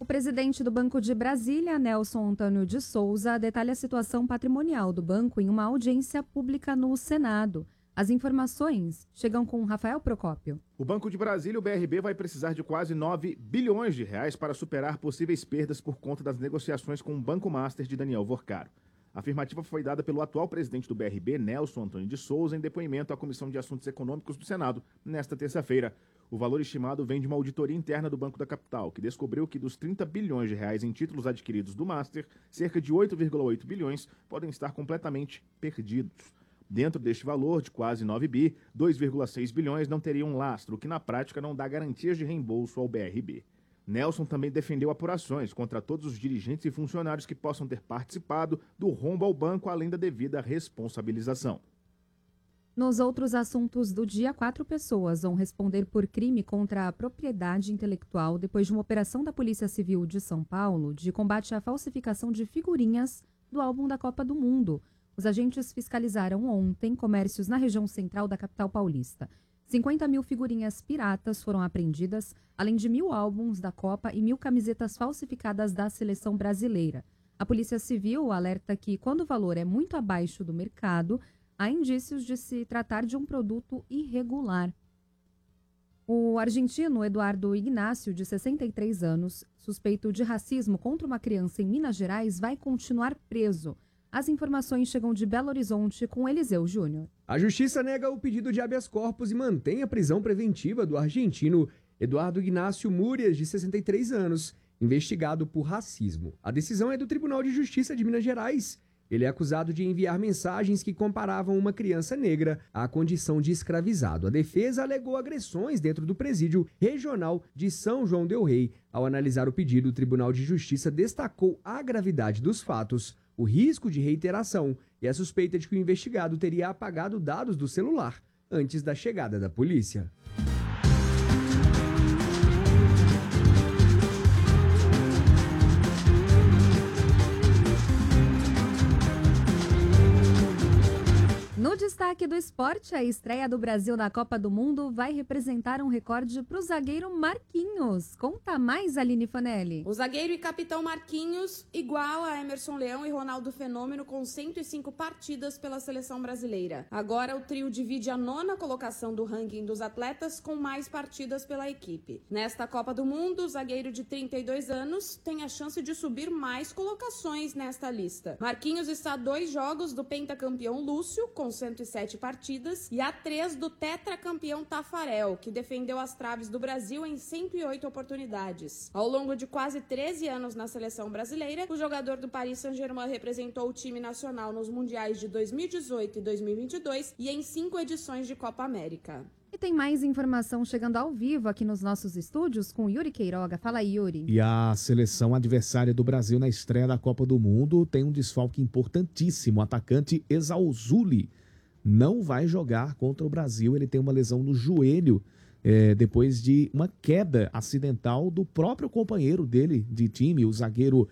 presidente do Banco de Brasília, Nelson Antônio de Souza, detalha a situação patrimonial do banco em uma audiência pública no Senado. As informações chegam com Rafael Procópio. O Banco de Brasília, o BRB, vai precisar de quase 9 bilhões de reais para superar possíveis perdas por conta das negociações com o Banco Master de Daniel Vorcaro. A afirmativa foi dada pelo atual presidente do BRB, Nelson Antônio de Souza, em depoimento à Comissão de Assuntos Econômicos do Senado, nesta terça-feira. O valor estimado vem de uma auditoria interna do Banco da Capital, que descobriu que dos 30 bilhões de reais em títulos adquiridos do Master, cerca de 8,8 bilhões podem estar completamente perdidos. Dentro deste valor, de quase 9 bi, 2,6 bilhões não teriam lastro, o que na prática não dá garantias de reembolso ao BRB. Nelson também defendeu apurações contra todos os dirigentes e funcionários que possam ter participado do rombo ao banco, além da devida responsabilização. Nos outros assuntos do dia, 4 pessoas vão responder por crime contra a propriedade intelectual depois de uma operação da Polícia Civil de São Paulo de combate à falsificação de figurinhas do álbum da Copa do Mundo. Os agentes fiscalizaram ontem comércios na região central da capital paulista. 50 mil figurinhas piratas foram apreendidas, além de 1.000 álbuns da Copa e 1.000 camisetas falsificadas da seleção brasileira. A Polícia Civil alerta que, quando o valor é muito abaixo do mercado, há indícios de se tratar de um produto irregular. O argentino Eduardo Ignácio, de 63 anos, suspeito de racismo contra uma criança em Minas Gerais, vai continuar preso. As informações chegam de Belo Horizonte com Eliseu Júnior. A Justiça nega o pedido de habeas corpus e mantém a prisão preventiva do argentino Eduardo Ignácio Múrias, de 63 anos, investigado por racismo. A decisão é do Tribunal de Justiça de Minas Gerais. Ele é acusado de enviar mensagens que comparavam uma criança negra à condição de escravizado. A defesa alegou agressões dentro do presídio regional de São João del Rei. Ao analisar o pedido, o Tribunal de Justiça destacou a gravidade dos fatos, o risco de reiteração e a suspeita de que o investigado teria apagado dados do celular antes da chegada da polícia. No destaque do esporte, a estreia do Brasil na Copa do Mundo vai representar um recorde para o zagueiro Marquinhos. Conta mais, Aline Fanelli. O zagueiro e capitão Marquinhos igual a Emerson Leão e Ronaldo Fenômeno com 105 partidas pela seleção brasileira. Agora o trio divide a 9ª colocação do ranking dos atletas com mais partidas pela equipe. Nesta Copa do Mundo, o zagueiro de 32 anos tem a chance de subir mais colocações nesta lista. Marquinhos está a 2 jogos do pentacampeão Lúcio, com 107 partidas, e a 3 do tetracampeão Tafarel, que defendeu as traves do Brasil em 108 oportunidades. Ao longo de quase 13 anos na seleção brasileira, o jogador do Paris Saint-Germain representou o time nacional nos mundiais de 2018 e 2022 e em 5 edições de Copa América. E tem mais informação chegando ao vivo aqui nos nossos estúdios com Yuri Queiroga. Fala, Yuri. E a seleção adversária do Brasil na estreia da Copa do Mundo tem um desfalque importantíssimo. O atacante Esauzuli não vai jogar contra o Brasil. Ele tem uma lesão no joelho depois de uma queda acidental do próprio companheiro dele de time, o zagueiro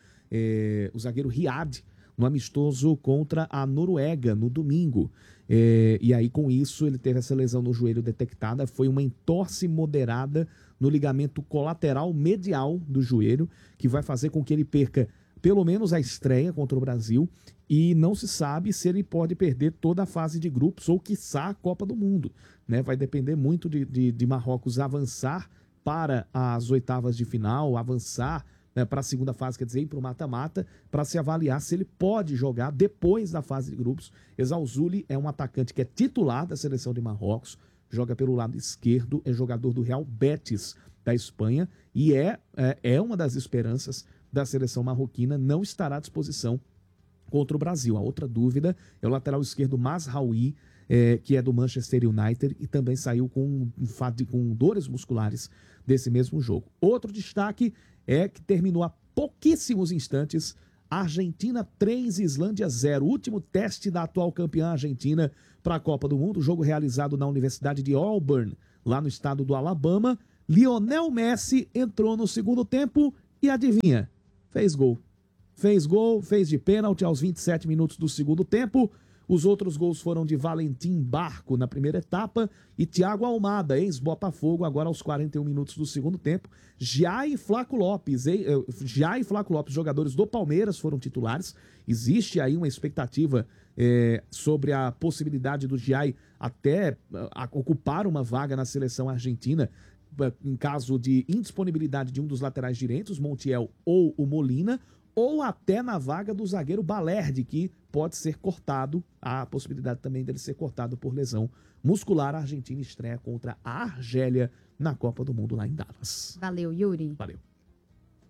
Riad, no amistoso contra a Noruega no domingo. E aí, com isso, ele teve essa lesão no joelho detectada. Foi uma entorse moderada no ligamento colateral medial do joelho, que vai fazer com que ele perca pelo menos a estreia contra o Brasil, e não se sabe se ele pode perder toda a fase de grupos ou, quiçá, a Copa do Mundo, né? Vai depender muito de Marrocos avançar para as oitavas de final, avançar para a segunda fase, quer dizer, ir para o mata-mata, para se avaliar se ele pode jogar depois da fase de grupos. Esauzuli é um atacante que é titular da seleção de Marrocos, joga pelo lado esquerdo, é jogador do Real Betis da Espanha e é uma das esperanças da seleção marroquina. Não estará à disposição contra o Brasil. A outra dúvida é o lateral esquerdo Mazraoui, que é do Manchester United e também saiu com dores musculares desse mesmo jogo. Outro destaque é que terminou há pouquíssimos instantes: Argentina 3, Islândia 0. Último teste da atual campeã argentina para a Copa do Mundo. Jogo realizado na Universidade de Auburn, lá no estado do Alabama. Lionel Messi entrou no segundo tempo e adivinha? Fez gol. Fez de pênalti aos 27 minutos do segundo tempo. Os outros gols foram de Valentim Barco na primeira etapa e Thiago Almada, ex-Botafogo, agora aos 41 minutos do segundo tempo. Jai e Flaco Lopes, jogadores do Palmeiras, foram titulares. Existe aí uma expectativa sobre a possibilidade do Jai até ocupar uma vaga na seleção argentina em caso de indisponibilidade de um dos laterais direitos, Montiel ou o Molina, ou até na vaga do zagueiro Balerdi, que pode ser cortado, há a possibilidade também dele ser cortado por lesão muscular. A Argentina estreia contra a Argélia na Copa do Mundo lá em Dallas. Valeu, Yuri. Valeu.